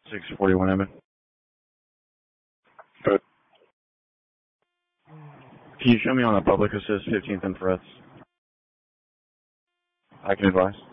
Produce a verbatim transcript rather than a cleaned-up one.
six forty-one Edmond. Good. Can you show me on a public assist fifteenth and Frets? I can advise.